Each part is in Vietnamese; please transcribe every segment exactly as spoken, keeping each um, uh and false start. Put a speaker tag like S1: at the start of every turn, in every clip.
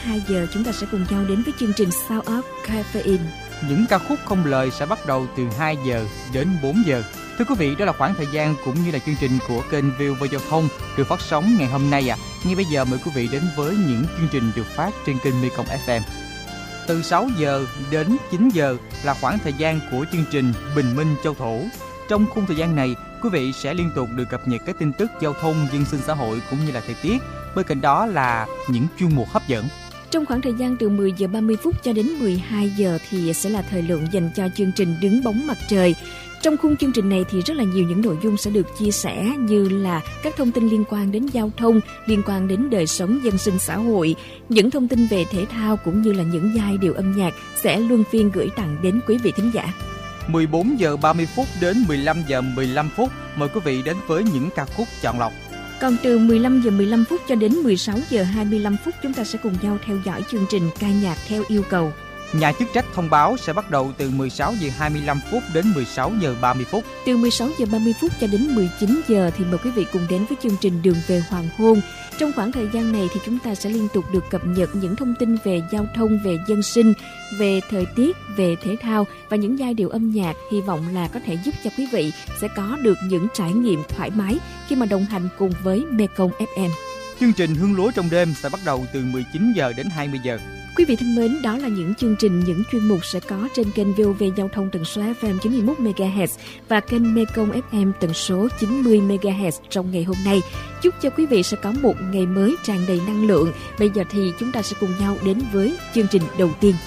S1: hai giờ, chúng ta sẽ cùng nhau đến với chương trình Sound of Caffeine.
S2: Những ca khúc không lời sẽ bắt đầu từ hai giờ đến bốn giờ. Thưa quý vị, đó là khoảng thời gian cũng như là chương trình của kênh vê o vê Giao thông được phát sóng ngày hôm nay ạ. À. Ngay bây giờ mời quý vị đến với những chương trình được phát trên kênh Mekong ép em. Từ sáu giờ đến chín giờ là khoảng thời gian của chương trình Bình Minh Châu Thổ. Trong khung thời gian này, quý vị sẽ liên tục được cập nhật các tin tức giao thông, dân sinh xã hội cũng như là thời tiết. Bên cạnh đó là những chuyên mục hấp dẫn.
S1: Trong khoảng thời gian từ mười giờ ba mươi phút cho đến mười hai giờ thì sẽ là thời lượng dành cho chương trình Đứng bóng mặt trời. Trong khung chương trình này thì rất là nhiều những nội dung sẽ được chia sẻ, như là các thông tin liên quan đến giao thông, liên quan đến đời sống dân sinh xã hội, những thông tin về thể thao cũng như là những giai điệu âm nhạc sẽ luân phiên gửi tặng đến quý vị thính giả.
S2: mười bốn giờ ba mươi phút đến mười lăm giờ mười lăm phút mời quý vị đến với những ca khúc chọn lọc.
S1: Còn từ mười lăm giờ mười lăm phút cho đến mười sáu giờ hai mươi lăm phút chúng ta sẽ cùng nhau theo dõi chương trình Ca nhạc theo yêu cầu.
S2: Nhà chức trách thông báo sẽ bắt đầu từ mười sáu giờ hai mươi lăm phút đến mười sáu giờ ba mươi phút.
S1: Từ mười sáu giờ ba mươi phút cho đến mười chín giờ thì mời quý vị cùng đến với chương trình Đường về hoàng hôn. Trong khoảng thời gian này thì chúng ta sẽ liên tục được cập nhật những thông tin về giao thông, về dân sinh, về thời tiết, về thể thao và những giai điệu âm nhạc, hy vọng là có thể giúp cho quý vị sẽ có được những trải nghiệm thoải mái khi mà đồng hành cùng với Mekong ép em.
S2: Chương trình Hương lúa trong đêm sẽ bắt đầu từ mười chín giờ đến hai mươi giờ.
S1: Quý vị thân mến, đó là những chương trình, những chuyên mục sẽ có trên kênh vê o vê Giao thông tần số ép em chín mươi mốt mê ga héc và kênh Mekong ép em tần số chín mươi mê ga héc trong ngày hôm nay. Chúc cho quý vị sẽ có một ngày mới tràn đầy năng lượng. Bây giờ thì chúng ta sẽ cùng nhau đến với chương trình đầu tiên.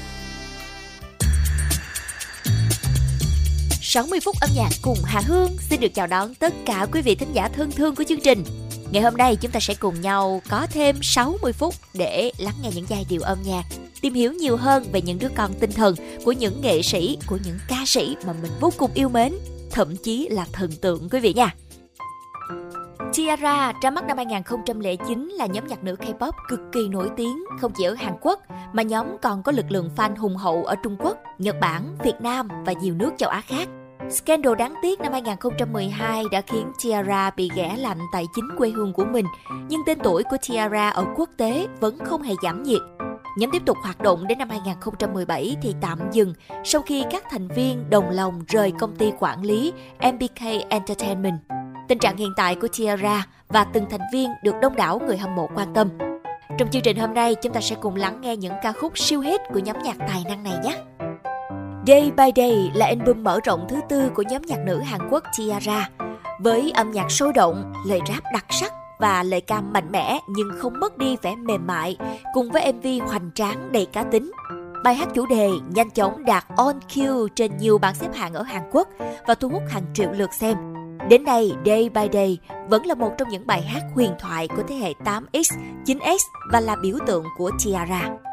S3: sáu mươi phút âm nhạc cùng Hà Hương xin được chào đón tất cả quý vị thính giả thân thương của chương trình. Ngày hôm nay chúng ta sẽ cùng nhau có thêm sáu mươi phút để lắng nghe những giai điệu âm nhạc, tìm hiểu nhiều hơn về những đứa con tinh thần của những nghệ sĩ, của những ca sĩ mà mình vô cùng yêu mến, thậm chí là thần tượng quý vị nha. T-ara ra mắt năm hai không không chín là nhóm nhạc nữ K-pop cực kỳ nổi tiếng không chỉ ở Hàn Quốc mà nhóm còn có lực lượng fan hùng hậu ở Trung Quốc, Nhật Bản, Việt Nam và nhiều nước châu Á khác. Scandal đáng tiếc năm hai không một hai đã khiến T-ara bị ghẻ lạnh tại chính quê hương của mình, nhưng tên tuổi của T-ara ở quốc tế vẫn không hề giảm nhiệt. Nhóm tiếp tục hoạt động đến năm hai không một bảy thì tạm dừng sau khi các thành viên đồng lòng rời công ty quản lý em bê ca Entertainment. Tình trạng hiện tại của T-ara và từng thành viên được đông đảo người hâm mộ quan tâm. Trong chương trình hôm nay, chúng ta sẽ cùng lắng nghe những ca khúc siêu hit của nhóm nhạc tài năng này nhé. Day by Day là album mở rộng thứ tư của nhóm nhạc nữ Hàn Quốc T-ara. Với âm nhạc sôi động, lời rap đặc sắc và lời ca mạnh mẽ nhưng không mất đi vẻ mềm mại, cùng với em vê hoành tráng đầy cá tính. Bài hát chủ đề nhanh chóng đạt on cue trên nhiều bảng xếp hạng ở Hàn Quốc và thu hút hàng triệu lượt xem. Đến nay, Day by Day vẫn là một trong những bài hát huyền thoại của thế hệ tám x, chín x và là biểu tượng của T-ara.